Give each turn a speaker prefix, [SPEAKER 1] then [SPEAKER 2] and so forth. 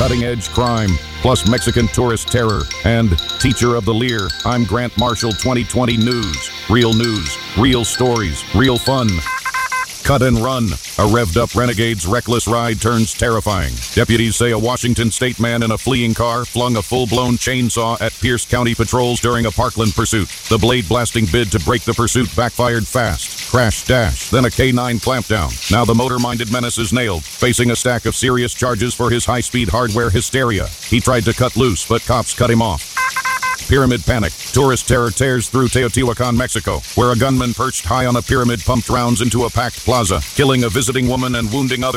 [SPEAKER 1] cutting-edge crime, plus Mexican tourist terror, and teacher of the Lear. I'm Grant Marshall, 2020 News. Real stories, real fun. Cut and run. A revved-up Renegade's reckless ride turns terrifying. Deputies say a Washington state man in a fleeing car flung a full-blown chainsaw at Pierce County patrols during a Parkland pursuit. The blade-blasting bid to break the pursuit backfired fast. Crash, dash, then a K-9 clampdown. Now the motor-minded menace is nailed, facing a stack of serious charges for his high-speed hardware hysteria. He tried to cut loose, but cops cut him off. Pyramid panic. Tourist terror tears through Teotihuacan, Mexico, where a gunman perched high on a pyramid pumped rounds into a packed plaza, killing a visiting woman and wounding others.